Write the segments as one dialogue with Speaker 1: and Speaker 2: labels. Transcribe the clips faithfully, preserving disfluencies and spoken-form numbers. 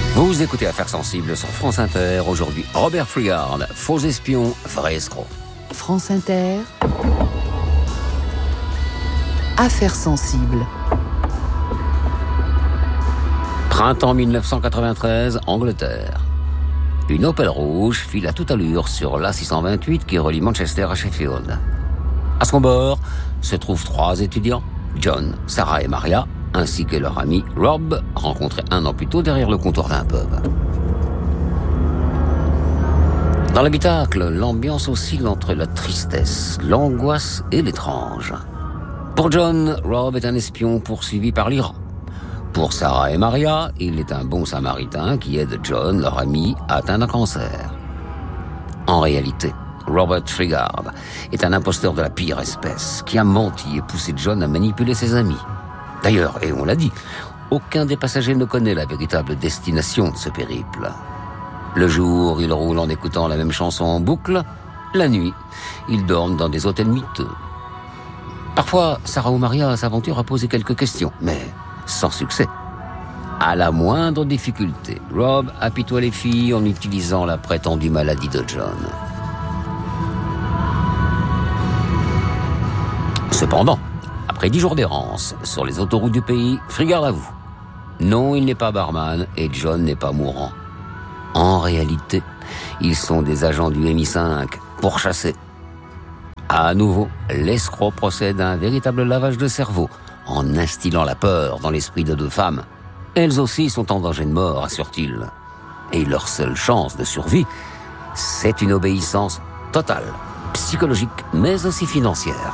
Speaker 1: Vous écoutez Affaires sensibles sur France Inter. Aujourd'hui, Robert Frigard, faux espion, vrai escroc.
Speaker 2: France Inter. Affaires sensibles.
Speaker 1: Printemps dix-neuf cent quatre-vingt-treize, Angleterre. Une Opel rouge file à toute allure sur l'A six cent vingt-huit qui relie Manchester à Sheffield. À son bord se trouvent trois étudiants, John, Sarah et Maria, ainsi que leur ami Rob, rencontré un an plus tôt derrière le comptoir d'un pub. Dans l'habitacle, l'ambiance oscille entre la tristesse, l'angoisse et l'étrange. Pour John, Rob est un espion poursuivi par l'Iran. Pour Sarah et Maria, il est un bon samaritain qui aide John, leur ami, atteint d'un cancer. En réalité, Robert Frigard est un imposteur de la pire espèce qui a menti et poussé John à manipuler ses amis. D'ailleurs, et on l'a dit, aucun des passagers ne connaît la véritable destination de ce périple. Le jour, ils roulent en écoutant la même chanson en boucle. La nuit, ils dorment dans des hôtels miteux. Parfois, Sarah ou Maria s'aventurent à poser quelques questions, mais sans succès. À la moindre difficulté, Rob apitoie les filles en utilisant la prétendue maladie de John. Cependant, après dix jours d'errance sur les autoroutes du pays, Frigard avoue. Non, il n'est pas barman et John n'est pas mourant. En réalité, ils sont des agents du M I cinq pourchassés. À nouveau, l'escroc procède à un véritable lavage de cerveau en instillant la peur dans l'esprit de deux femmes. Elles aussi sont en danger de mort, assure-t-il. Et leur seule chance de survie, c'est une obéissance totale, psychologique mais aussi financière.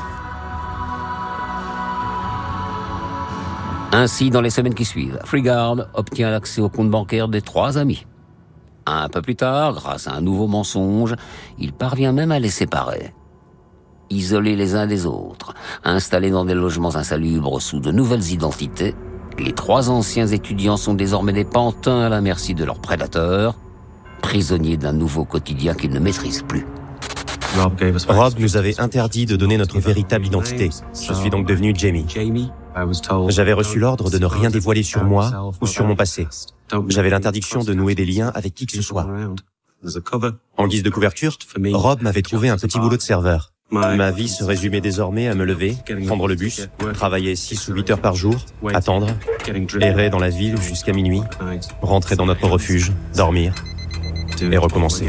Speaker 1: Ainsi, dans les semaines qui suivent, Frigard obtient l'accès au compte bancaire des trois amis. Un peu plus tard, grâce à un nouveau mensonge, il parvient même à les séparer. Isolés les uns des autres, installés dans des logements insalubres sous de nouvelles identités, les trois anciens étudiants sont désormais des pantins à la merci de leurs prédateurs, prisonniers d'un nouveau quotidien qu'ils ne maîtrisent plus.
Speaker 3: Rob nous avait interdit de donner notre véritable identité. Je suis donc devenu Jamie. J'avais reçu l'ordre de ne rien dévoiler sur moi ou sur mon passé. J'avais l'interdiction de nouer des liens avec qui que ce soit. En guise de couverture, Rob m'avait trouvé un petit boulot de serveur. Ma vie se résumait désormais à me lever, prendre le bus, travailler six ou huit heures par jour, attendre, errer dans la ville jusqu'à minuit, rentrer dans notre refuge, dormir et recommencer.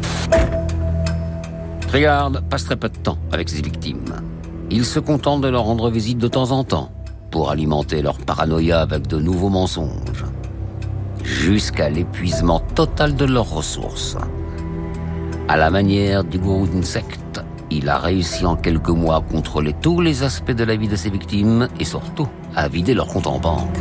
Speaker 1: Frigard passe très peu de temps avec ses victimes. Il se contente de leur rendre visite de temps en temps pour alimenter leur paranoïa avec de nouveaux mensonges, jusqu'à l'épuisement total de leurs ressources. À la manière du gourou d'insectes, il a réussi en quelques mois à contrôler tous les aspects de la vie de ses victimes et surtout à vider leur compte en banque.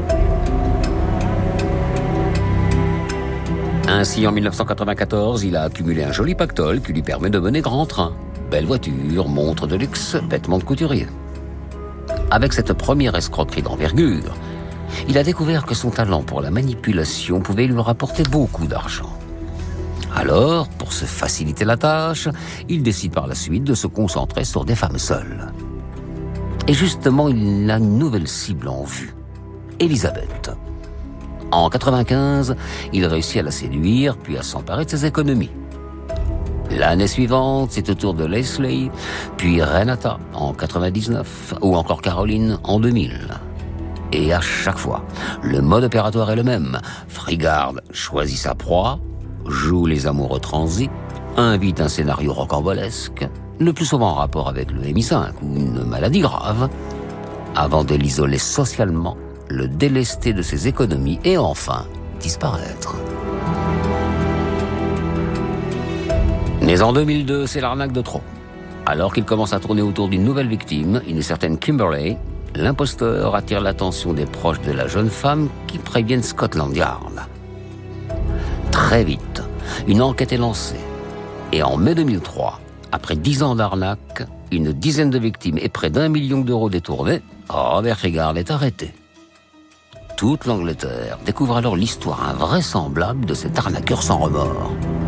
Speaker 1: Ainsi, en dix-neuf cent quatre-vingt-quatorze, il a accumulé un joli pactole qui lui permet de mener grand train. Belle voiture, montre de luxe, vêtements de couturier. Avec cette première escroquerie d'envergure, il a découvert que son talent pour la manipulation pouvait lui rapporter beaucoup d'argent. Alors, pour se faciliter la tâche, il décide par la suite de se concentrer sur des femmes seules. Et justement, il a une nouvelle cible en vue, Elisabeth. En quatre-vingt-quinze, il réussit à la séduire, puis à s'emparer de ses économies. L'année suivante, c'est au tour de Leslie, puis Renata en quatre-vingt-dix-neuf, ou encore Caroline en deux mille. Et à chaque fois, le mode opératoire est le même. Frigard choisit sa proie, joue les amoureux transis, invite un scénario rocambolesque, le plus souvent en rapport avec le M I cinq ou une maladie grave, avant de l'isoler socialement, le délester de ses économies et enfin disparaître. Mais en deux mille deux, c'est l'arnaque de trop. Alors qu'il commence à tourner autour d'une nouvelle victime, une certaine Kimberly, l'imposteur attire l'attention des proches de la jeune femme qui préviennent Scotland Yard. Très vite, une enquête est lancée. Et en mai deux mille trois, après dix ans d'arnaque, une dizaine de victimes et près d'un million d'euros détournés, Robert Frigard est arrêté. Toute l'Angleterre découvre alors l'histoire invraisemblable de cet arnaqueur sans remords.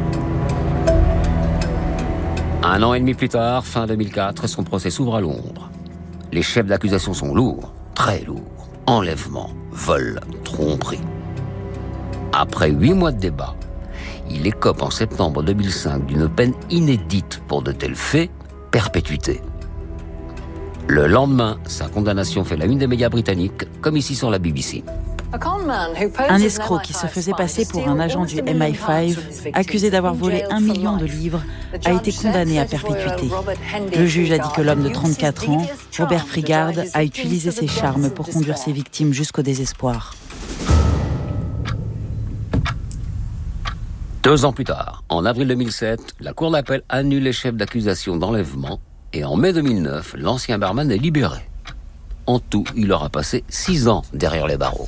Speaker 1: Un an et demi plus tard, fin deux mille quatre, son procès s'ouvre à Londres. Les chefs d'accusation sont lourds, très lourds. Enlèvement, vol, tromperie. Après huit mois de débat, il écope en septembre deux mille cinq d'une peine inédite pour de tels faits, perpétuité. Le lendemain, sa condamnation fait la une des médias britanniques, comme ici sur la B B C.
Speaker 4: Un escroc qui se faisait passer pour un agent du M I cinq, accusé d'avoir volé un million de livres, a été condamné à perpétuité. Le juge a dit que l'homme de trente-quatre ans, Robert Frigard, a utilisé ses charmes pour conduire ses victimes jusqu'au désespoir.
Speaker 1: Deux ans plus tard, en avril deux mille sept, la cour d'appel annule les chefs d'accusation d'enlèvement et en mai deux mille neuf, l'ancien barman est libéré. En tout, il aura passé six ans derrière les barreaux.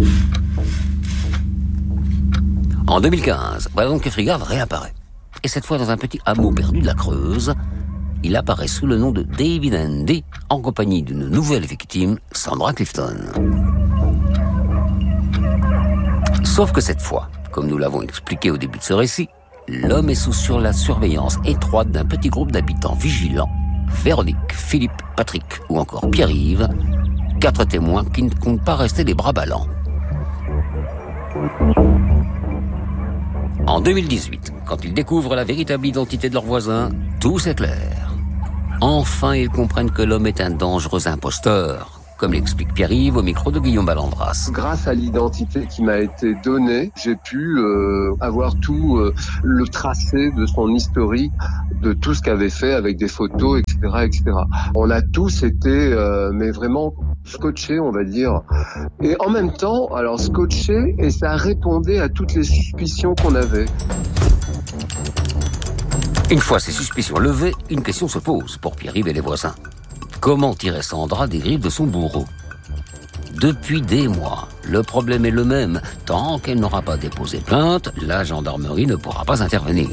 Speaker 1: En deux mille quinze, voilà donc que Frigard réapparaît. Et cette fois dans un petit hameau perdu de la Creuse, il apparaît sous le nom de David Andy, en compagnie d'une nouvelle victime, Sandra Clifton. Sauf que cette fois, comme nous l'avons expliqué au début de ce récit, l'homme est sous sur la surveillance étroite d'un petit groupe d'habitants vigilants, Véronique, Philippe, Patrick ou encore Pierre-Yves, quatre témoins qui ne comptent pas rester les bras ballants. En deux mille dix-huit, quand ils découvrent la véritable identité de leur voisin, tout s'éclaire. Enfin, ils comprennent que l'homme est un dangereux imposteur, comme l'explique Pierre-Yves au micro de Guillaume Ballandras.
Speaker 5: Grâce à l'identité qui m'a été donnée, j'ai pu euh, avoir tout euh, le tracé de son historique, de tout ce qu'avait fait avec des photos, et cetera, et cetera. On a tous été, euh, mais vraiment scotchés, on va dire. Et en même temps, alors scotchés, et ça répondait à toutes les suspicions qu'on avait.
Speaker 1: Une fois ces suspicions levées, une question se pose pour Pierre-Yves et les voisins. Comment tirer Sandra des griffes de son bourreau ? Depuis des mois, le problème est le même. Tant qu'elle n'aura pas déposé plainte, la gendarmerie ne pourra pas intervenir.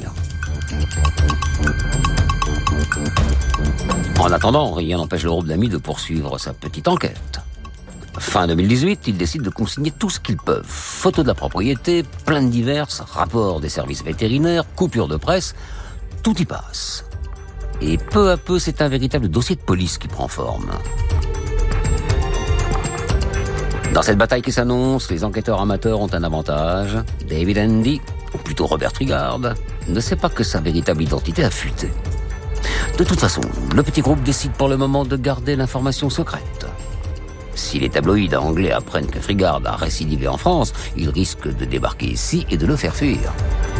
Speaker 1: En attendant, rien n'empêche le groupe d'amis de poursuivre sa petite enquête. Fin deux mille dix-huit, ils décident de consigner tout ce qu'ils peuvent. Photos de la propriété, plaintes diverses, rapports des services vétérinaires, coupures de presse, tout y passe. Et peu à peu, c'est un véritable dossier de police qui prend forme. Dans cette bataille qui s'annonce, les enquêteurs amateurs ont un avantage. David Andy, ou plutôt Robert Frigard, ne sait pas que sa véritable identité a fuité. De toute façon, le petit groupe décide pour le moment de garder l'information secrète. Si les tabloïds anglais apprennent que Frigard a récidivé en France, ils risquent de débarquer ici et de le faire fuir.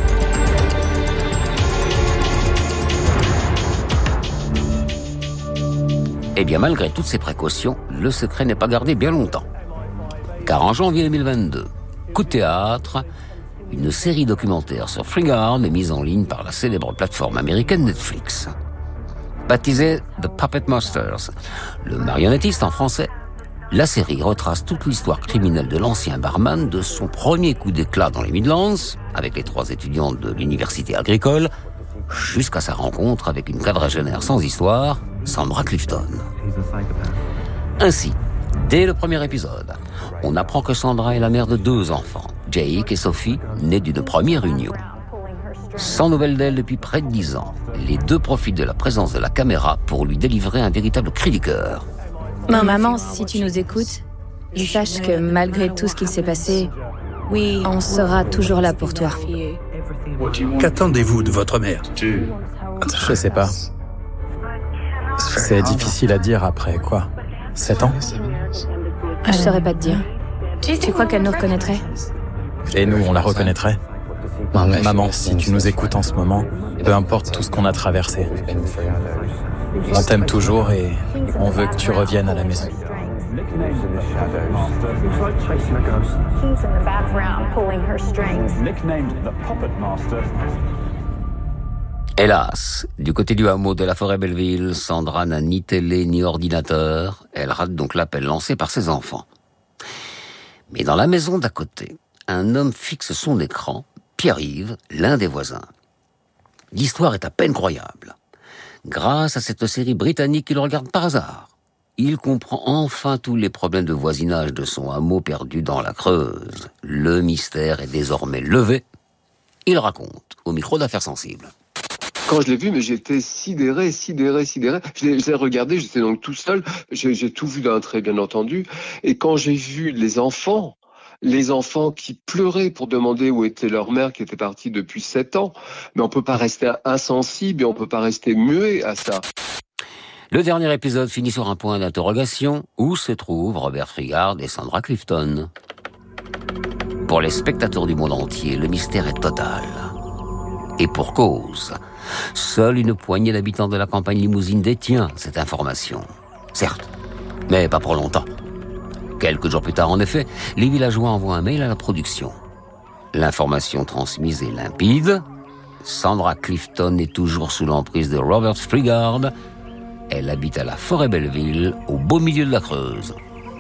Speaker 1: Eh bien, malgré toutes ces précautions, le secret n'est pas gardé bien longtemps. Car en janvier deux mille vingt-deux, coup de théâtre, une série documentaire sur Frigard est mise en ligne par la célèbre plateforme américaine Netflix. Baptisée The Puppet Masters, le marionnettiste en français, la série retrace toute l'histoire criminelle de l'ancien barman de son premier coup d'éclat dans les Midlands, avec les trois étudiants de l'université agricole, jusqu'à sa rencontre avec une quadragénaire sans histoire, Sandra Clifton. Ainsi, dès le premier épisode, on apprend que Sandra est la mère de deux enfants, Jake et Sophie, nés d'une première union. Sans nouvelles d'elle depuis près de dix ans, les deux profitent de la présence de la caméra pour lui délivrer un véritable cri du cœur.
Speaker 6: Maman, si tu nous écoutes, sache que malgré tout ce qu'il s'est passé, on sera toujours là pour toi.
Speaker 7: Qu'attendez-vous de votre mère ?
Speaker 8: Je sais pas. C'est difficile à dire après, quoi, sept ans ?
Speaker 6: Je saurais pas te dire. Tu crois qu'elle nous reconnaîtrait ?
Speaker 8: Et nous, on la reconnaîtrait ? Maman, si tu nous écoutes en ce moment, peu importe tout ce qu'on a traversé, on t'aime toujours et on veut que tu reviennes à la maison.
Speaker 1: Hélas, du côté du hameau de la forêt Belleville, Sandra n'a ni télé ni ordinateur. Elle rate donc l'appel lancé par ses enfants. Mais dans la maison d'à côté, un homme fixe son écran, Pierre-Yves, l'un des voisins. L'histoire est à peine croyable. Grâce à cette série britannique qu'il regarde par hasard, il comprend enfin tous les problèmes de voisinage de son hameau perdu dans la Creuse. Le mystère est désormais levé. Il raconte au micro d'Affaires sensibles.
Speaker 5: Quand je l'ai vu, mais j'étais sidéré, sidéré, sidéré. Je l'ai, je l'ai regardé, j'étais donc tout seul. J'ai, j'ai tout vu d'un trait, bien entendu. Et quand j'ai vu les enfants, les enfants qui pleuraient pour demander où était leur mère qui était partie depuis sept ans. Mais on peut pas rester insensible et on peut pas rester muet à ça.
Speaker 1: Le dernier épisode finit sur un point d'interrogation. Où se trouvent Robert Frigard et Sandra Clifton ? Pour les spectateurs du monde entier, le mystère est total. Et pour cause, seule une poignée d'habitants de la campagne limousine détient cette information. Certes, mais pas pour longtemps. Quelques jours plus tard, en effet, les villageois envoient un mail à la production. L'information transmise est limpide. Sandra Clifton est toujours sous l'emprise de Robert Frigard. Elle habite à la Forêt-Belleville, au beau milieu de la Creuse.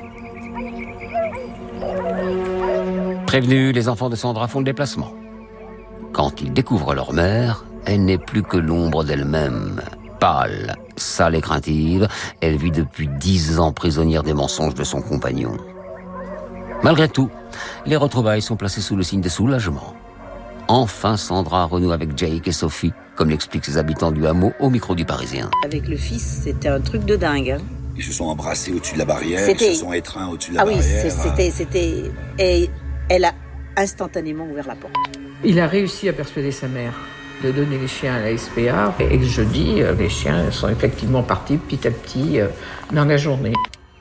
Speaker 1: Prévenus, les enfants de Sandra font le déplacement. Quand ils découvrent leur mère, elle n'est plus que l'ombre d'elle-même. Pâle, sale et craintive, elle vit depuis dix ans prisonnière des mensonges de son compagnon. Malgré tout, les retrouvailles sont placées sous le signe de soulagement. Enfin, Sandra renoue avec Jake et Sophie, comme l'expliquent ses habitants du hameau au micro du Parisien.
Speaker 9: Avec le fils, c'était un truc de dingue. Hein.
Speaker 10: Ils se sont embrassés au-dessus de la barrière,
Speaker 9: c'était...
Speaker 10: ils se sont étreints au-dessus de la
Speaker 9: ah
Speaker 10: barrière.
Speaker 9: Ah oui, c'était, c'était... Et elle a instantanément ouvert la porte.
Speaker 11: Il a réussi à persuader sa mère de donner les chiens à la S P A. Et le jeudi, les chiens sont effectivement partis petit à petit dans la journée.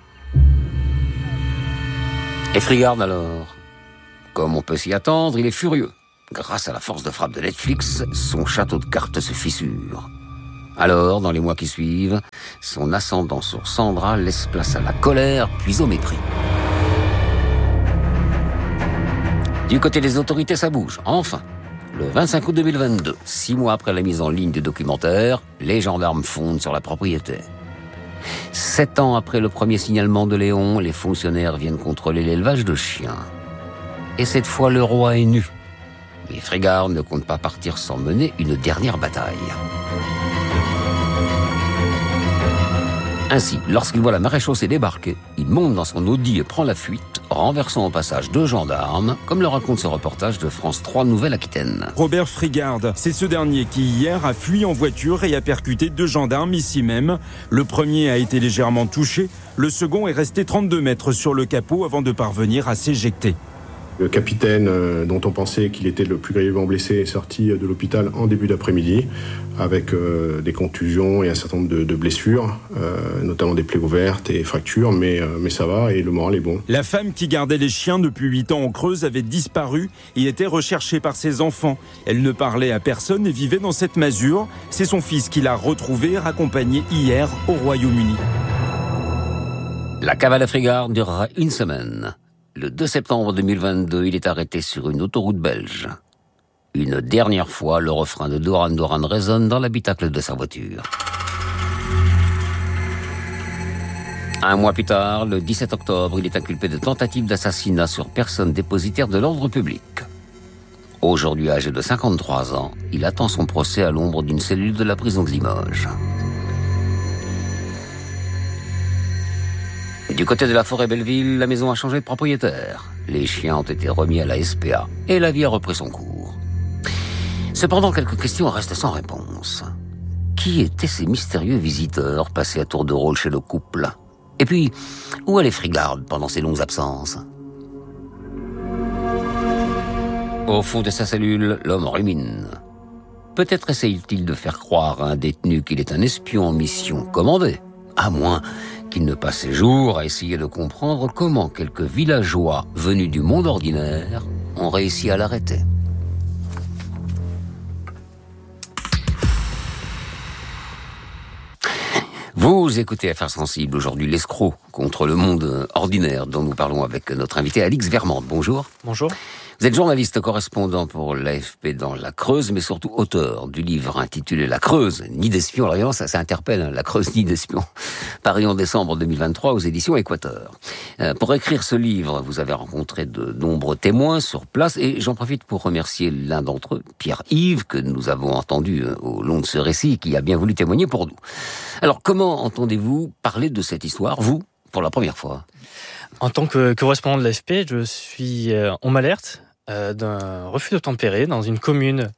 Speaker 1: Et Frigard alors ? Comme on peut s'y attendre, il est furieux. Grâce à la force de frappe de Netflix, son château de cartes se fissure. Alors, dans les mois qui suivent, son ascendant sur Sandra laisse place à la colère, puis au mépris. Du côté des autorités, ça bouge. Enfin, le vingt-cinq août deux mille vingt-deux, six mois après la mise en ligne du documentaire, les gendarmes fondent sur la propriété. Sept ans après le premier signalement de Léon, les fonctionnaires viennent contrôler l'élevage de chiens. Et cette fois, le roi est nu. Mais Frigard ne compte pas partir sans mener une dernière bataille. Ainsi, lorsqu'il voit la maréchaussée débarquer, il monte dans son Audi et prend la fuite, renversant au passage deux gendarmes, comme le raconte ce reportage de France trois Nouvelle-Aquitaine.
Speaker 12: Robert Frigard, c'est ce dernier qui hier a fui en voiture et a percuté deux gendarmes ici même. Le premier a été légèrement touché, le second est resté trente-deux mètres sur le capot avant de parvenir à s'éjecter.
Speaker 13: Le capitaine, euh, dont on pensait qu'il était le plus grièvement blessé, est sorti de l'hôpital en début d'après-midi avec euh, des contusions et un certain nombre de, de blessures, euh, notamment des plaies ouvertes et fractures, mais, euh, mais ça va et le moral est bon.
Speaker 12: La femme qui gardait les chiens depuis huit ans en Creuse avait disparu et était recherchée par ses enfants. Elle ne parlait à personne et vivait dans cette masure. C'est son fils qui l'a retrouvée et raccompagnée hier au Royaume-Uni.
Speaker 1: La cavale à Frigard durera une semaine. Le deux septembre deux mille vingt-deux, il est arrêté sur une autoroute belge. Une dernière fois, le refrain de Duran Duran résonne dans l'habitacle de sa voiture. Un mois plus tard, le dix-sept octobre, il est inculpé de tentative d'assassinat sur personne dépositaire de l'ordre public. Aujourd'hui âgé de cinquante-trois ans, il attend son procès à l'ombre d'une cellule de la prison de Limoges. Du côté de la Forêt-Belleville, la maison a changé de propriétaire. Les chiens ont été remis à la S P A et la vie a repris son cours. Cependant, quelques questions restent sans réponse. Qui étaient ces mystérieux visiteurs passés à tour de rôle chez le couple ? Et puis, où allait Frigard pendant ces longues absences ? Au fond de sa cellule, l'homme rumine. Peut-être essaye-t-il de faire croire à un détenu qu'il est un espion en mission commandée, à moins qu'il ne passe ses jours à essayer de comprendre comment quelques villageois venus du monde ordinaire ont réussi à l'arrêter. Vous écoutez Affaires sensibles, aujourd'hui l'escroc contre le monde ordinaire dont nous parlons avec notre invité Alix Vermande. Bonjour.
Speaker 14: Bonjour.
Speaker 1: Vous êtes journaliste correspondant pour l'A F P dans la Creuse, mais surtout auteur du livre intitulé La Creuse, Nid d'espions. Alors évidemment, ça, ça interpelle, hein, La Creuse, Nid d'espions, paru en décembre deux mille vingt-trois aux éditions Équateur. Euh, pour écrire ce livre, vous avez rencontré de nombreux témoins sur place, et j'en profite pour remercier l'un d'entre eux, Pierre-Yves, que nous avons entendu euh, au long de ce récit, qui a bien voulu témoigner pour nous. Alors, comment entendez-vous parler de cette histoire, vous, pour la première fois ?
Speaker 14: En tant que correspondant de l'A F P, je suis, euh, on m'alerte euh, d'un refus d'obtempérer dans une commune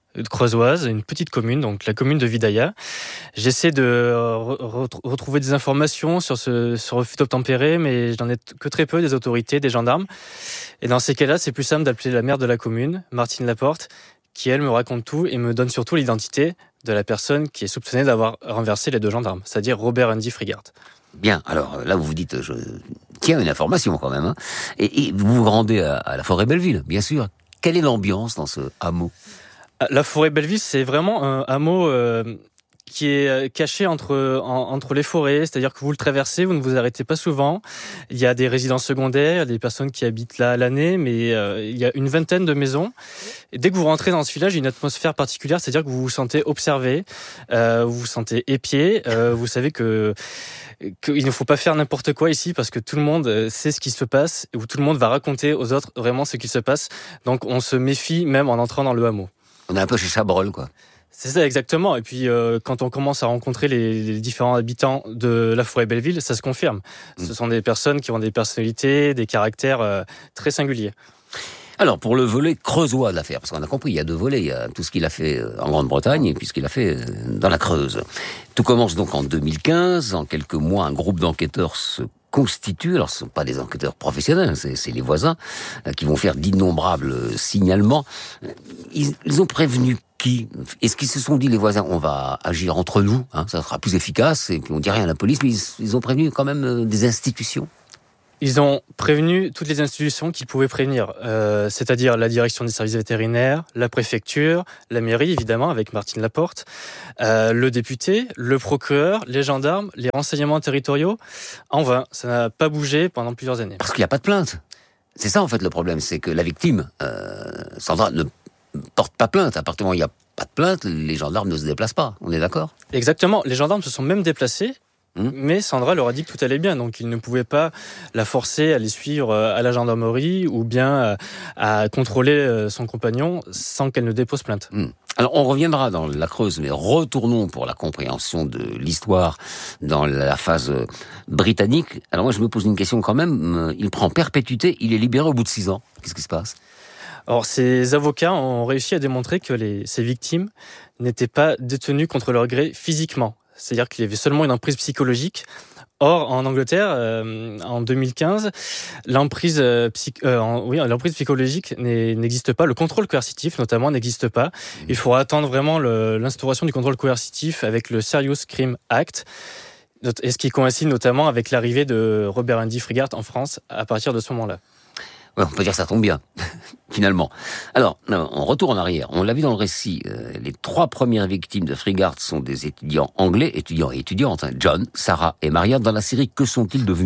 Speaker 14: creusoise, une petite commune, donc la commune de Vidaïa. J'essaie de re- re- retrouver des informations sur ce, ce refus d'obtempérer, mais j'en ai t- que très peu des autorités, des gendarmes. Et dans ces cas-là, c'est plus simple d'appeler la maire de la commune, Martine Laporte, qui, elle, me raconte tout et me donne surtout l'identité de la personne qui est soupçonnée d'avoir renversé les deux gendarmes, c'est-à-dire Robert Andy Frigart.
Speaker 1: Bien, alors là, vous vous dites, je tiens une information quand même, hein. et, et vous vous rendez à, à la forêt Belleville, bien sûr. Quelle est l'ambiance dans ce hameau ?
Speaker 14: La forêt Belleville, c'est vraiment un hameau euh, qui est caché entre, en, entre les forêts, c'est-à-dire que vous le traversez, vous ne vous arrêtez pas souvent. Il y a des résidences secondaires, des personnes qui habitent là à l'année, mais euh, il y a une vingtaine de maisons. Et dès que vous rentrez dans ce village, il y a une atmosphère particulière, c'est-à-dire que vous vous sentez observé, euh, vous vous sentez épié, euh, vous savez que qu'il ne faut pas faire n'importe quoi ici parce que tout le monde sait ce qui se passe, ou tout le monde va raconter aux autres vraiment ce qui se passe. Donc on se méfie même en entrant dans le hameau.
Speaker 1: On est un peu chez Chabrol, quoi.
Speaker 14: C'est ça, exactement. Et puis, euh, quand on commence à rencontrer les, les différents habitants de la forêt Belleville, ça se confirme. Mmh. Ce sont des personnes qui ont des personnalités, des caractères euh, très singuliers.
Speaker 1: Alors, pour le volet creusois de l'affaire, parce qu'on a compris, il y a deux volets. Il y a tout ce qu'il a fait en Grande-Bretagne et puis ce qu'il a fait dans la Creuse. Tout commence donc en deux mille quinze. En quelques mois, un groupe d'enquêteurs se constitue. Alors, ce ne sont pas des enquêteurs professionnels, c'est, c'est les voisins euh, qui vont faire d'innombrables signalements. Ils, ils ont prévenu qui ? Est-ce qu'ils se sont dit, les voisins, on va agir entre nous, hein, ça sera plus efficace, et puis on dit rien à la police, mais ils, ils ont prévenu quand même euh, des institutions ?
Speaker 14: Ils ont prévenu toutes les institutions qu'ils pouvaient prévenir, euh, c'est-à-dire la direction des services vétérinaires, la préfecture, la mairie, évidemment, avec Martine Laporte, euh, le député, le procureur, les gendarmes, les renseignements territoriaux. En vain, ça n'a pas bougé pendant plusieurs années.
Speaker 1: Parce qu'il n'y a pas de plainte. C'est ça, en fait, le problème, c'est que la victime, euh, Sandra, ne porte pas plainte. À partir du moment où il n'y a pas de plainte, les gendarmes ne se déplacent pas. On est d'accord ?
Speaker 14: Exactement. Les gendarmes se sont même déplacés. Mais Sandra leur a dit que tout allait bien, donc ils ne pouvaient pas la forcer à les suivre à la gendarmerie ou bien à contrôler son compagnon sans qu'elle ne dépose plainte.
Speaker 1: Mmh. Alors on reviendra dans la Creuse, mais retournons pour la compréhension de l'histoire dans la phase britannique. Alors moi je me pose une question quand même, il prend perpétuité, il est libéré au bout de six ans. Qu'est-ce qui se passe ?
Speaker 14: Alors, ces avocats ont réussi à démontrer que les, ces victimes n'étaient pas détenues contre leur gré physiquement. C'est-à-dire qu'il y avait seulement une emprise psychologique. Or, en Angleterre, euh, en deux mille quinze, l'emprise, euh, psy, euh, en, oui, l'emprise psychologique n'existe pas. Le contrôle coercitif, notamment, n'existe pas. Il faudra attendre vraiment le, l'instauration du contrôle coercitif avec le Serious Crime Act, et ce qui coïncide notamment avec l'arrivée de Robert Andy Frigart en France à partir de ce moment-là.
Speaker 1: Ouais, on peut dire que ça tombe bien, finalement. Alors, on retourne en arrière. On l'a vu dans le récit. Euh, les trois premières victimes de Frigart sont des étudiants anglais, étudiants et étudiantes, hein, John, Sarah et Maria. Dans la série, que sont-ils devenus ?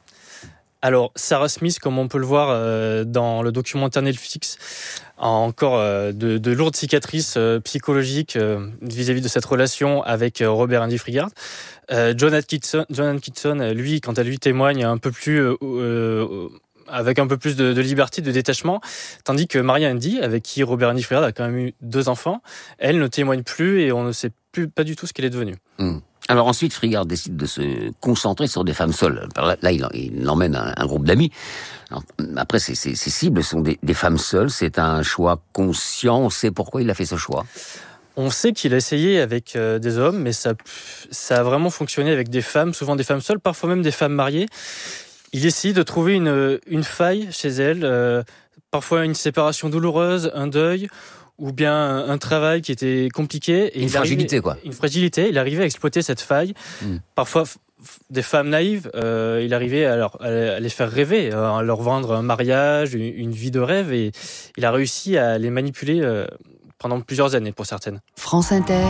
Speaker 14: Alors, Sarah Smith, comme on peut le voir euh, dans le documentaire Netflix, a encore euh, de, de lourdes cicatrices euh, psychologiques euh, vis-à-vis de cette relation avec euh, Robert Andy Frigart. Euh, John Atkinson, John Atkinson, lui, quant à lui, témoigne un peu plus... Euh, euh, avec un peu plus de, de liberté, de détachement, tandis que Maria Andy, avec qui Robert Andy Frigart a quand même eu deux enfants, elle ne témoigne plus et on ne sait plus pas du tout ce qu'elle est devenue.
Speaker 1: Mmh. Alors ensuite, Frigart décide de se concentrer sur des femmes seules. Là, là il, il emmène un, un groupe d'amis. Alors, après, ses, ses, ses cibles sont des, des femmes seules. C'est un choix conscient. On sait pourquoi il a fait ce choix.
Speaker 14: On sait qu'il a essayé avec euh, des hommes, mais ça, ça a vraiment fonctionné avec des femmes, souvent des femmes seules, parfois même des femmes mariées. Il essaye de trouver une, une faille chez elle, euh, parfois une séparation douloureuse, un deuil, ou bien un, un travail qui était compliqué. Et
Speaker 1: une fragilité,
Speaker 14: arrivait,
Speaker 1: quoi.
Speaker 14: Une fragilité. Il arrivait à exploiter cette faille. Mm. Parfois, f- des femmes naïves, euh, il arrivait à, leur, à les faire rêver, à leur vendre un mariage, une, une vie de rêve, et il a réussi à les manipuler euh, pendant plusieurs années, pour certaines.
Speaker 2: France Inter.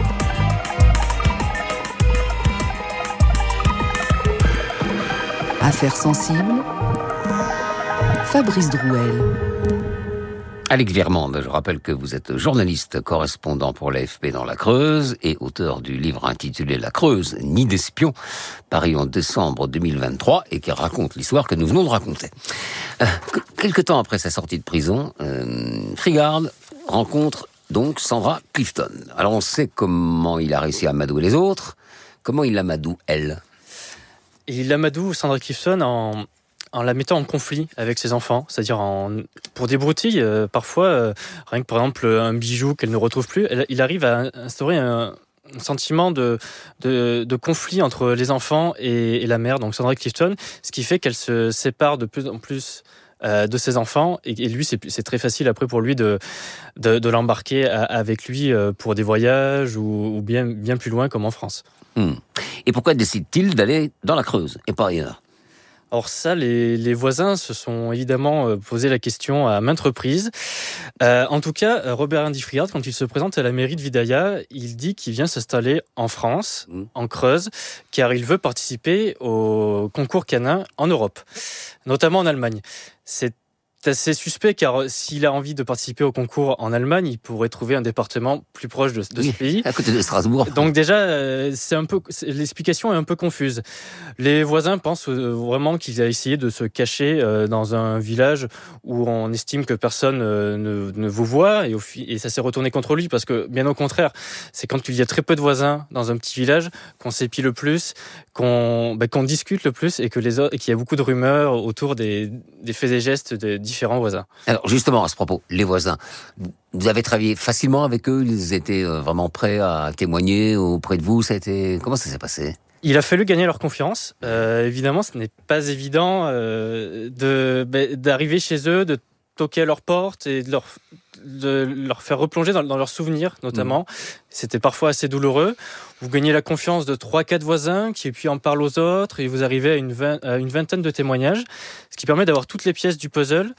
Speaker 2: Affaires sensibles. Fabrice Drouel.
Speaker 1: Alex Viermande, je rappelle que vous êtes journaliste, correspondant pour l'A F P dans la Creuse et auteur du livre intitulé La Creuse, Nid d'espions, paru en décembre deux mille vingt-trois et qui raconte l'histoire que nous venons de raconter. Euh, quelque temps après sa sortie de prison, euh, Frigart rencontre donc Sandra Clifton. Alors on sait comment il a réussi à amadouer les autres. Comment il amadoue elle ?
Speaker 14: Il amadoue Sandra Clifton en, en la mettant en conflit avec ses enfants, c'est-à-dire en, pour des broutilles, euh, parfois, euh, rien que par exemple un bijou qu'elle ne retrouve plus, elle, il arrive à instaurer un, un sentiment de, de, de conflit entre les enfants et, et la mère, donc Sandra Clifton, ce qui fait qu'elle se sépare de plus en plus euh, de ses enfants, et, et lui, c'est, c'est très facile après pour lui de, de, de l'embarquer à, avec lui pour des voyages ou, ou bien, bien plus loin comme en France.
Speaker 1: Mmh. Et pourquoi décide-t-il d'aller dans la Creuse et pas ailleurs ?
Speaker 14: Alors ça, les, les voisins se sont évidemment posé la question à maintes reprises. Euh, en tout cas, Robert Andy Frigard, quand il se présente à la mairie de Vidaïa, il dit qu'il vient s'installer en France, mmh. en Creuse, car il veut participer au concours canin en Europe, notamment en Allemagne. C'est assez suspect, car s'il a envie de participer au concours en Allemagne, il pourrait trouver un département plus proche de, de
Speaker 1: oui,
Speaker 14: ce pays.
Speaker 1: À côté de Strasbourg.
Speaker 14: Donc déjà, c'est un peu, l'explication est un peu confuse. Les voisins pensent vraiment qu'il a essayé de se cacher dans un village où on estime que personne ne, ne vous voit, et, au, et ça s'est retourné contre lui, parce que bien au contraire, c'est quand il y a très peu de voisins dans un petit village qu'on s'épie le plus, qu'on, ben, qu'on discute le plus, et que les autres, et qu'il y a beaucoup de rumeurs autour des, des faits et gestes des différents voisins.
Speaker 1: Alors justement, à ce propos, les voisins, vous avez travaillé facilement avec eux, ils étaient vraiment prêts à témoigner auprès de vous, ça a été... comment ça s'est passé ?
Speaker 14: Il a fallu gagner leur confiance. Euh, évidemment, ce n'est pas évident euh, de, bah, d'arriver chez eux, de toquer à leur porte et de leur, de leur faire replonger dans, dans leurs souvenirs, notamment. Mmh. C'était parfois assez douloureux. Vous gagnez la confiance de trois quatre voisins qui puis en parlent aux autres, et vous arrivez à une, vingt, à une vingtaine de témoignages, ce qui permet d'avoir toutes les pièces du puzzle,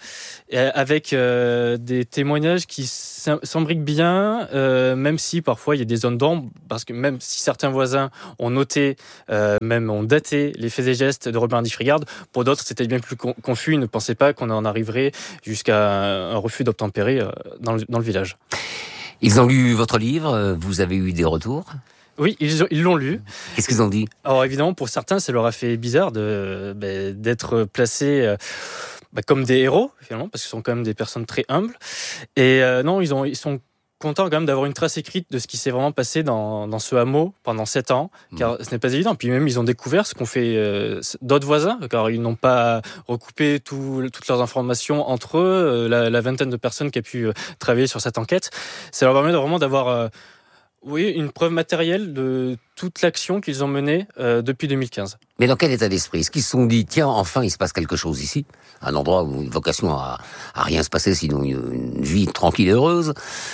Speaker 14: avec euh, des témoignages qui s'imbriquent bien, euh, même si parfois il y a des zones d'ombre, parce que même si certains voisins ont noté, euh, même ont daté les faits et gestes de Robert Andy Frigard, pour d'autres c'était bien plus confus, ils ne pensaient pas qu'on en arriverait jusqu'à un refus d'obtempérer dans le, dans le village.
Speaker 1: Ils ont lu votre livre, vous avez eu des retours ?
Speaker 14: Oui, ils, ils l'ont lu.
Speaker 1: Qu'est-ce qu'ils ont dit ?
Speaker 14: Alors évidemment, pour certains, ça leur a fait bizarre de, bah, d'être placés bah, comme des héros, finalement, parce qu'ils sont quand même des personnes très humbles. Et euh, non, ils, ont, ils sont contents quand même d'avoir une trace écrite de ce qui s'est vraiment passé dans, dans ce hameau pendant sept ans, car mmh. ce n'est pas évident. Puis même, ils ont découvert ce qu'ont fait euh, d'autres voisins, car ils n'ont pas recoupé tout, toutes leurs informations entre eux, la, la vingtaine de personnes qui a pu euh, travailler sur cette enquête. Ça leur permet vraiment d'avoir... Euh, Oui, une preuve matérielle de toute l'action qu'ils ont menée euh, depuis deux mille quinze.
Speaker 1: Mais dans quel état d'esprit ? Est-ce qu'ils se sont dit, tiens, enfin, il se passe quelque chose ici ? Un endroit où une vocation à, à rien se passer, sinon une, une vie tranquille et heureuse ?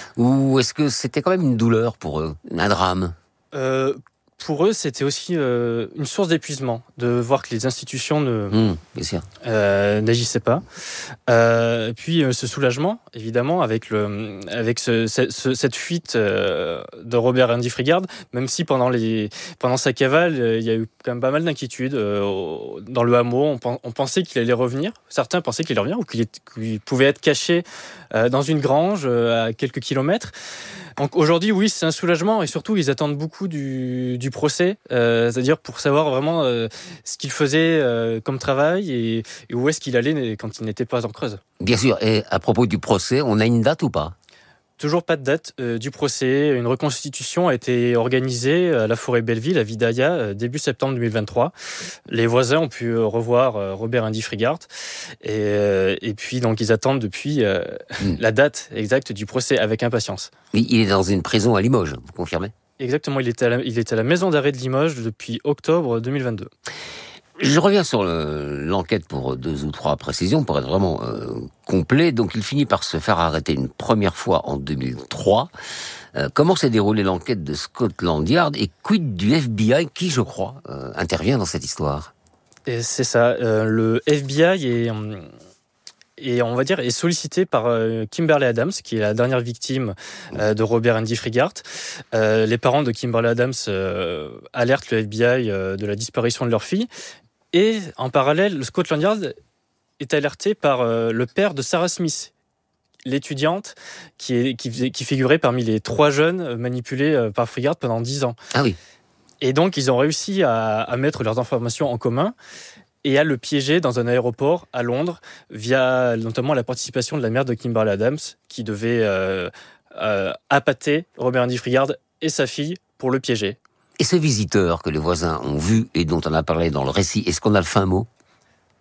Speaker 1: Ou est-ce que c'était quand même une douleur pour eux, un drame ?
Speaker 14: euh, Pour eux, c'était aussi euh, une source d'épuisement, de voir que les institutions ne,
Speaker 1: mmh, bien sûr.
Speaker 14: Euh, n'agissaient pas. Euh, puis euh, ce soulagement, évidemment, avec, le, avec ce, ce, cette fuite euh, de Robert Andy Frigard, même si pendant, les, pendant sa cavale, euh, il y a eu quand même pas mal d'inquiétudes. Euh, dans le hameau, on, on pensait qu'il allait revenir. Certains pensaient qu'il allait revenir, ou qu'il, est, qu'il pouvait être caché euh, dans une grange euh, à quelques kilomètres. Donc aujourd'hui, oui, c'est un soulagement, et surtout, ils attendent beaucoup du, du procès, euh, c'est-à-dire pour savoir vraiment euh, ce qu'il faisait euh, comme travail et, et où est-ce qu'il allait quand il n'était pas en Creuse.
Speaker 1: Bien sûr, et à propos du procès, on a une date ou pas ?
Speaker 14: Toujours pas de date euh, du procès. Une reconstitution a été organisée à la Forêt Belleville, à Vidaïa, euh, début septembre deux mille vingt-trois. Les voisins ont pu revoir euh, Robert Andy Frigard. Et, euh, et puis, donc, ils attendent depuis euh, mmh. la date exacte du procès avec impatience.
Speaker 1: Il est dans une prison à Limoges, vous confirmez ?
Speaker 14: Exactement, il est à la, il est à la maison d'arrêt de Limoges depuis octobre deux mille vingt-deux.
Speaker 1: Je reviens sur le, l'enquête pour deux ou trois précisions, pour être vraiment euh, complet. Donc, il finit par se faire arrêter une première fois en deux mille trois. Euh, comment s'est déroulée l'enquête de Scotland Yard et quid du F B I qui, je crois, euh, intervient dans cette histoire ?
Speaker 14: Et c'est ça. Euh, le F B I est... Hum... Et on va dire est sollicité par euh, Kimberly Adams, qui est la dernière victime euh, de Robert Andy Frigard. Euh, les parents de Kimberly Adams euh, alertent le F B I euh, de la disparition de leur fille. Et en parallèle, le Scotland Yard est alerté par euh, le père de Sarah Smith, l'étudiante qui, est, qui, qui figurait parmi les trois jeunes manipulés euh, par Frigard pendant dix ans.
Speaker 1: Ah oui.
Speaker 14: Et donc, ils ont réussi à, à mettre leurs informations en commun et à le piéger dans un aéroport à Londres, via notamment la participation de la mère de Kimberly Adams, qui devait euh, euh, appâter Robert Andy Frigard et sa fille pour le piéger.
Speaker 1: Et ce visiteur que les voisins ont vu et dont on a parlé dans le récit, est-ce qu'on a le fin mot ?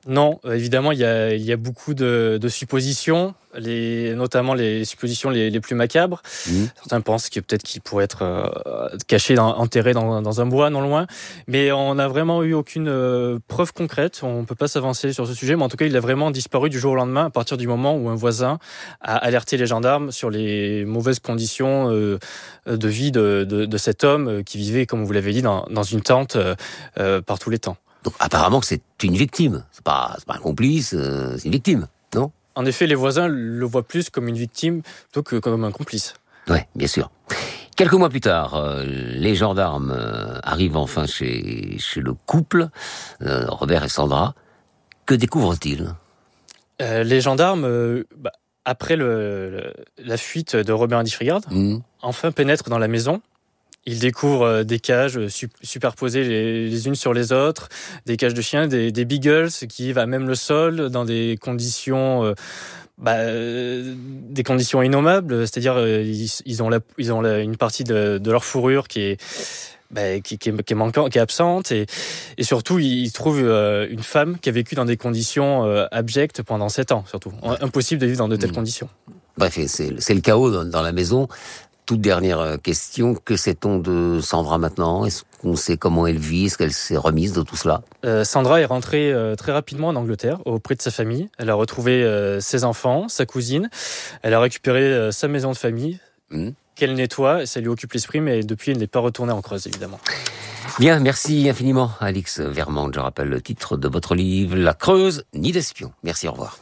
Speaker 14: Non, évidemment, il y a, il y a beaucoup de, de suppositions, les, notamment les suppositions les, les plus macabres. Mmh. Certains pensent que peut-être qu'il pourrait être euh, caché, dans, enterré dans, dans un bois non loin. Mais on n'a vraiment eu aucune euh, preuve concrète. On ne peut pas s'avancer sur ce sujet. Mais en tout cas, il a vraiment disparu du jour au lendemain à partir du moment où un voisin a alerté les gendarmes sur les mauvaises conditions euh, de vie de, de, de cet homme qui vivait, comme vous l'avez dit, dans, dans une tente euh, euh, par tous les temps.
Speaker 1: Donc apparemment que c'est une victime, c'est pas, c'est pas un complice, euh, c'est une victime, non ?
Speaker 14: En effet, les voisins le voient plus comme une victime plutôt que comme un complice.
Speaker 1: Oui, bien sûr. Quelques mois plus tard, euh, les gendarmes euh, arrivent enfin chez, chez le couple, euh, Robert et Sandra. Que découvrent-ils ?
Speaker 14: euh, Les gendarmes, euh, bah, après le, le, la fuite de Robert Andy Frigard, mmh. enfin pénètrent dans la maison. Ils découvrent des cages superposées les, les unes sur les autres, des cages de chiens, des, des beagles qui vivent à même le sol dans des conditions, euh, bah, des conditions innommables. C'est-à-dire, euh, ils, ils ont, la, ils ont la, une partie de, de leur fourrure qui est, bah, qui, qui, est, qui est manquante, qui est absente, et, et surtout, ils trouvent euh, une femme qui a vécu dans des conditions euh, abjectes pendant sept ans, surtout. Impossible de vivre dans de telles mmh. conditions.
Speaker 1: Bref, c'est, c'est le chaos dans, dans la maison. Toute dernière question, que sait-on de Sandra maintenant ? Est-ce qu'on sait comment elle vit ? Est-ce qu'elle s'est remise de tout cela ?
Speaker 14: euh, Sandra est rentrée euh, très rapidement en Angleterre, auprès de sa famille. Elle a retrouvé euh, ses enfants, sa cousine. Elle a récupéré euh, sa maison de famille, mmh. qu'elle nettoie, et ça lui occupe l'esprit, mais depuis, elle n'est pas retournée en Creuse, évidemment.
Speaker 1: Bien, merci infiniment, Alix Vermande. Je rappelle le titre de votre livre, La Creuse, nid d'espion. Merci, au revoir.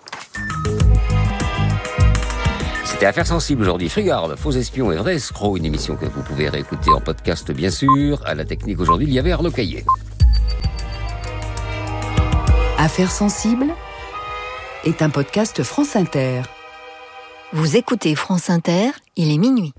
Speaker 1: C'était Affaires sensibles aujourd'hui. Frigard, faux espions et vrais escrocs, une émission que vous pouvez réécouter en podcast bien sûr. À la technique aujourd'hui, il y avait Arnaud Caillet.
Speaker 2: Affaires sensibles est un podcast France Inter.
Speaker 15: Vous écoutez France Inter, il est minuit.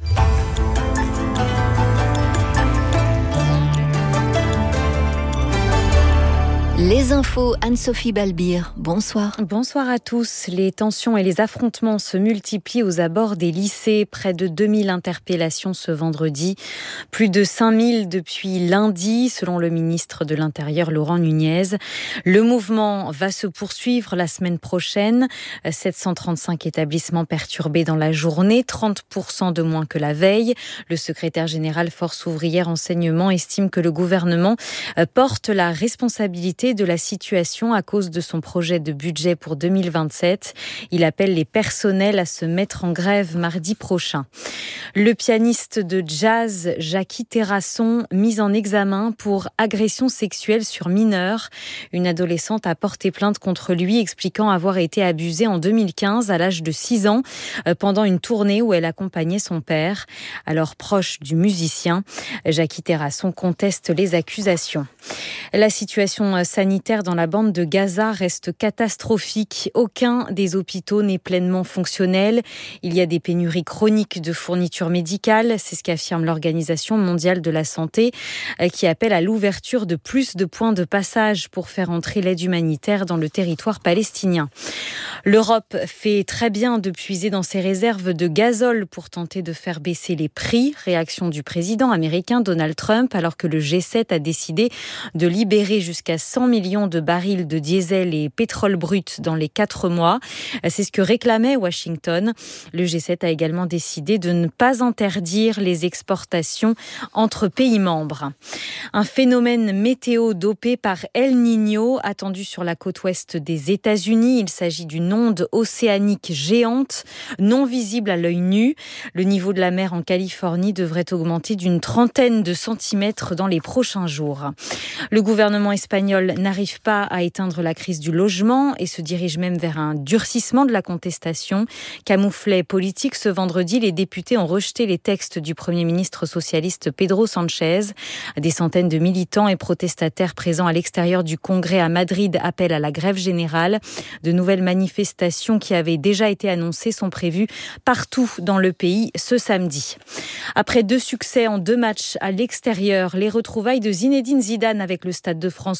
Speaker 15: Les infos, Anne-Sophie Balbir, bonsoir.
Speaker 6: Bonsoir à tous. Les tensions et les affrontements se multiplient aux abords des lycées. Près de deux mille interpellations ce vendredi. Plus de cinq mille depuis lundi, selon le ministre de l'Intérieur, Laurent Nunez. Le mouvement va se poursuivre la semaine prochaine. sept cent trente-cinq établissements perturbés dans la journée, trente pour cent de moins que la veille. Le secrétaire général Force ouvrière enseignement estime que le gouvernement porte la responsabilité de la situation à cause de son projet de budget pour deux mille vingt-sept. Il appelle les personnels à se mettre en grève mardi prochain. Le pianiste de jazz Jackie Terrasson, mis en examen pour agression sexuelle sur mineur. Une adolescente a porté plainte contre lui, expliquant avoir été abusée en deux mille quinze à l'âge de six ans pendant une tournée où elle accompagnait son père. Alors proche du musicien, Jackie Terrasson conteste les accusations. La situation sanitaire dans la bande de Gaza reste catastrophique. Aucun des hôpitaux n'est pleinement fonctionnel. Il y a des pénuries chroniques de fournitures médicales. C'est ce qu'affirme l'Organisation mondiale de la santé, qui appelle à l'ouverture de plus de points de passage pour faire entrer l'aide humanitaire dans le territoire palestinien. L'Europe fait très bien de puiser dans ses réserves de gazole pour tenter de faire baisser les prix. Réaction du président américain Donald Trump, alors que le G sept a décidé de libérer jusqu'à cent millions de barils de diesel et pétrole brut dans les quatre mois. C'est ce que réclamait Washington. Le G sept a également décidé de ne pas interdire les exportations entre pays membres. Un phénomène météo dopé par El Niño attendu sur la côte ouest des États-Unis. Il s'agit d'une onde océanique géante, non visible à l'œil nu. Le niveau de la mer en Californie devrait augmenter d'une trentaine de centimètres dans les prochains jours. Le gouvernement espagnol n'arrive pas à éteindre la crise du logement et se dirige même vers un durcissement de la contestation. Camouflet politique, ce vendredi, les députés ont rejeté les textes du Premier ministre socialiste Pedro Sánchez. Des centaines de militants et protestataires présents à l'extérieur du Congrès à Madrid appellent à la grève générale. De nouvelles manifestations qui avaient déjà été annoncées sont prévues partout dans le pays ce samedi. Après deux succès en deux matchs à l'extérieur, les retrouvailles de Zinedine Zidane avec le Stade de France n'ont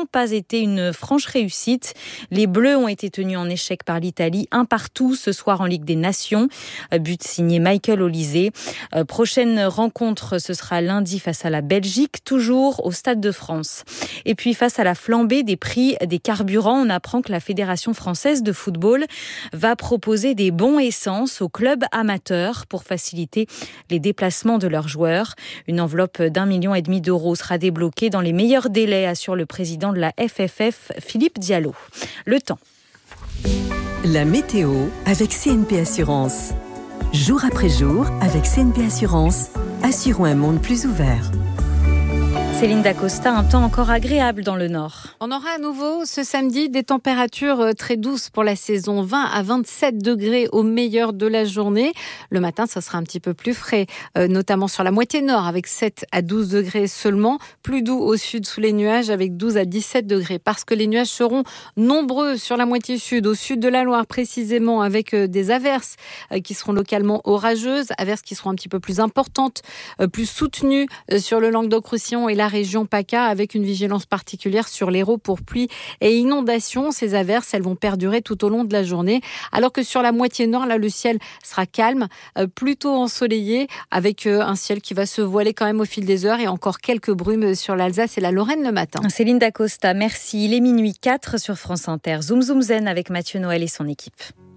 Speaker 6: pas été une franche réussite. Les Bleus ont été tenus en échec par l'Italie, un partout ce soir en Ligue des Nations. But signé Michael Olise. Prochaine rencontre, ce sera lundi face à la Belgique, toujours au Stade de France. Et puis face à la flambée des prix des carburants, on apprend que la Fédération française de football va proposer des bons essence aux clubs amateurs pour faciliter les déplacements de leurs joueurs. Une enveloppe d'un million et demi d'euros sera débloquée dans les meilleurs délais, assure le président de la F F F, Philippe Diallo. Le temps.
Speaker 16: La météo avec C N P Assurance. Jour après jour, avec C N P Assurance, assurons un monde plus ouvert.
Speaker 6: Céline Dacosta, un temps encore agréable dans le nord.
Speaker 17: On aura à nouveau ce samedi des températures très douces pour la saison, vingt à vingt-sept degrés au meilleur de la journée. Le matin, ça sera un petit peu plus frais, euh, notamment sur la moitié nord avec sept à douze degrés seulement. Plus doux au sud sous les nuages avec douze à dix-sept degrés parce que les nuages seront nombreux sur la moitié sud, au sud de la Loire précisément, avec euh, des averses euh, qui seront localement orageuses, averses qui seront un petit peu plus importantes, euh, plus soutenues euh, sur le Languedoc-Roussillon et la région PACA, avec une vigilance particulière sur l'Hérault pour pluie et inondations. Ces averses, elles vont perdurer tout au long de la journée, alors que sur la moitié nord, là, le ciel sera calme, euh, plutôt ensoleillé, avec euh, un ciel qui va se voiler quand même au fil des heures et encore quelques brumes sur l'Alsace et la Lorraine le matin.
Speaker 6: Céline Dacosta, merci. Il est minuit quatre sur France Inter. Zoom Zoom Zen avec Mathieu Noël et son équipe.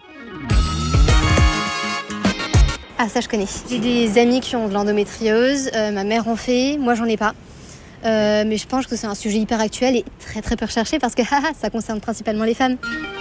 Speaker 18: Ah, ça je connais. J'ai des amis qui ont de l'endométriose, euh, ma mère en fait, moi j'en ai pas. Euh, mais je pense que c'est un sujet hyper actuel et très très peu recherché parce que haha, ça concerne principalement les femmes.